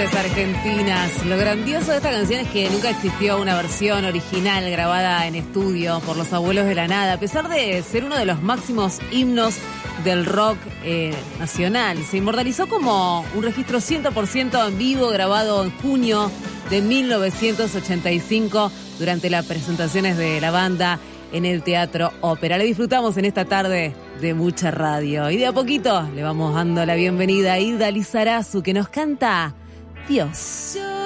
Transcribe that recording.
Mujeres argentinas. Lo grandioso de esta canción es que nunca existió una versión original grabada en estudio por los Abuelos de la Nada, a pesar de ser uno de los máximos himnos del rock nacional. Se inmortalizó como un registro 100% en vivo, grabado en junio de 1985 durante las presentaciones de la banda en el Teatro Ópera. Le disfrutamos en esta tarde de mucha radio. Y de a poquito le vamos dando la bienvenida a Hilda Lizarazu, que nos canta Dios.